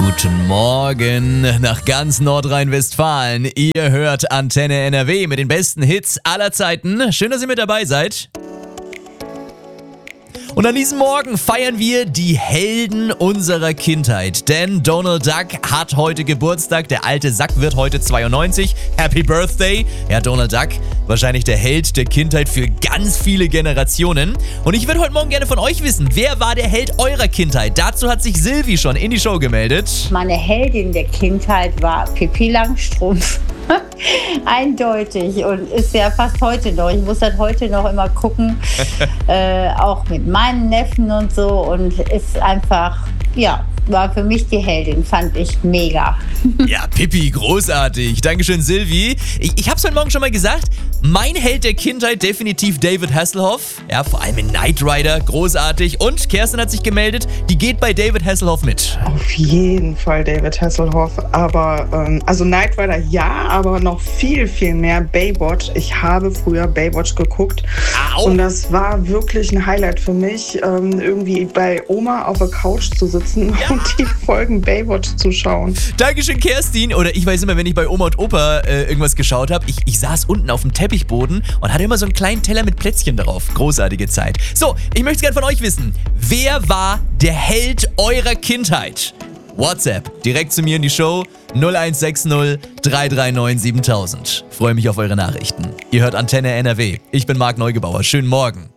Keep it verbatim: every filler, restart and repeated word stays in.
Guten Morgen nach ganz Nordrhein-Westfalen. Ihr hört Antenne N R W mit den besten Hits aller Zeiten. Schön, dass ihr mit dabei seid. Und an diesem Morgen feiern wir die Helden unserer Kindheit. Denn Donald Duck hat heute Geburtstag. Der alte Sack wird heute zweiundneunzig. Happy Birthday. Ja, Donald Duck, wahrscheinlich der Held der Kindheit für ganz viele Generationen. Und ich würde heute Morgen gerne von euch wissen, wer war der Held eurer Kindheit? Dazu hat sich Silvi schon in die Show gemeldet. Meine Heldin der Kindheit war Pippi Langstrumpf. Eindeutig und ist ja fast heute noch. Ich muss das heute noch immer gucken, äh, auch mit meinen Neffen und so, und ist einfach, ja, war für mich die Heldin, fand ich mega. Ja, Pippi, großartig. Dankeschön, Silvi. Ich, ich hab's heute Morgen schon mal gesagt, mein Held der Kindheit definitiv David Hasselhoff. Ja, vor allem in Knight Rider, großartig. Und Kerstin hat sich gemeldet, die geht bei David Hasselhoff mit. Auf jeden Fall David Hasselhoff, aber, ähm, also Knight Rider ja, aber noch viel, viel mehr Baywatch. Ich habe früher Baywatch geguckt. Au. Und das war wirklich ein Highlight für mich, ähm, irgendwie bei Oma auf der Couch zu sitzen, ja, und die Folgen Baywatch zu schauen. Dankeschön, Kerstin. Oder ich weiß immer, wenn ich bei Oma und Opa äh, irgendwas geschaut habe, ich, ich saß unten auf dem Teppichboden und hatte immer so einen kleinen Teller mit Plätzchen drauf. Großartige Zeit. So, ich möchte gerne von euch wissen, wer war der Held eurer Kindheit? WhatsApp, direkt zu mir in die Show, null eins sechs null drei drei neun siebentausend. Freue mich auf eure Nachrichten. Ihr hört Antenne N R W. Ich bin Marc Neugebauer. Schönen Morgen.